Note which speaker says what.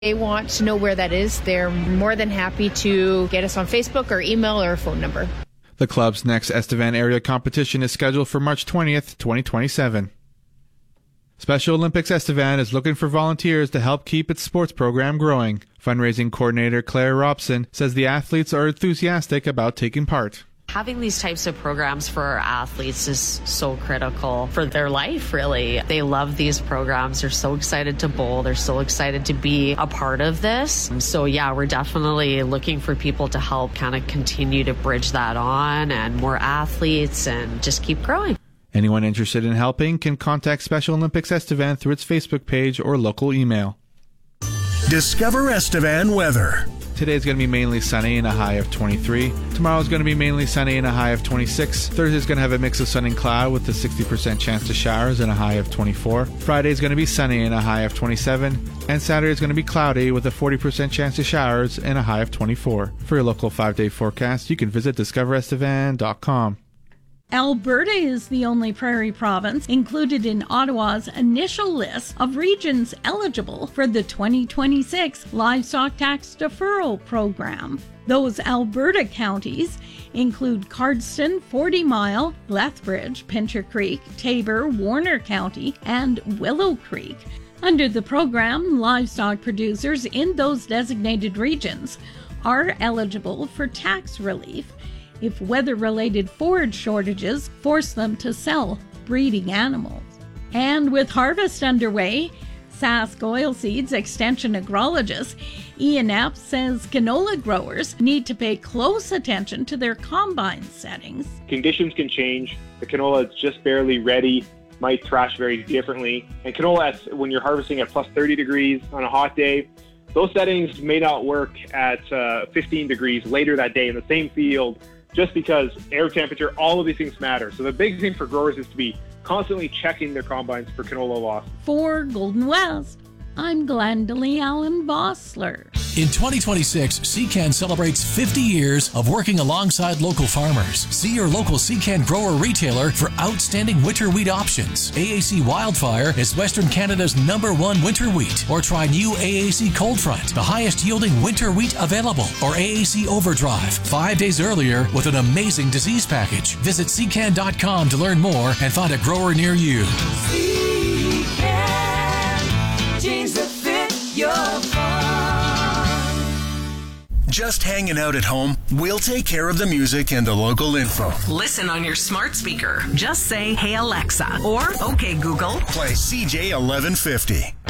Speaker 1: they want to know where that is, they're more than happy to get us on Facebook or email or phone number.
Speaker 2: The club's next Estevan area competition is scheduled for March 20th, 2027. Special Olympics Estevan is looking for volunteers to help keep its sports program growing. Fundraising coordinator Claire Robson says the athletes are enthusiastic about taking part.
Speaker 3: Having these types of programs for our athletes is so critical for their life, really. They love these programs. They're so excited to bowl. They're so excited to be a part of this. So, yeah, we're definitely looking for people to help kind of continue to bridge that on and more athletes and just keep growing.
Speaker 2: Anyone interested in helping can contact Special Olympics Estevan through its Facebook page or local email.
Speaker 4: Discover Estevan weather.
Speaker 2: Today is going to be mainly sunny and a high of 23. Tomorrow is going to be mainly sunny and a high of 26. Thursday is going to have a mix of sun and cloud with a 60% chance to showers and a high of 24. Friday is going to be sunny and a high of 27. And Saturday is going to be cloudy with a 40% chance to showers and a high of 24. For your local 5-day forecast, you can visit discoverestevan.com.
Speaker 5: Alberta is the only prairie province included in Ottawa's initial list of regions eligible for the 2026 Livestock Tax Deferral Program. Those Alberta counties include Cardston, 40 Mile, Lethbridge, Pincher Creek, Taber, Warner County, and Willow Creek. Under the program, livestock producers in those designated regions are eligible for tax relief if weather-related forage shortages force them to sell breeding animals. And with harvest underway, Sask Oilseeds Extension agrologist Ian Epps says canola growers need to pay close attention to their combine settings.
Speaker 6: Conditions can change. The canola is just barely ready, might thrash very differently. And canola, when you're harvesting at plus 30 degrees on a hot day, those settings may not work at 15 degrees later that day in the same field, just because air temperature, all of these things matter. So the big thing for growers is to be constantly checking their combines for canola loss.
Speaker 5: For Golden West, I'm Glendalee Allen Vossler.
Speaker 7: In 2026, CCAN celebrates 50 years of working alongside local farmers. See your local CCAN grower retailer for outstanding winter wheat options. AAC Wildfire is Western Canada's #1 winter wheat. Or try new AAC Cold Front, the highest yielding winter wheat available. Or AAC Overdrive, 5 days earlier with an amazing disease package. Visit CCAN.com to learn more and find a grower near you.
Speaker 8: CCAN, jeans that fit your farm.
Speaker 4: Just hanging out at home? We'll take care of the music and the local info.
Speaker 9: Listen on your smart speaker. Just say, "Hey Alexa," or "Okay Google."
Speaker 4: Play CJ 1150.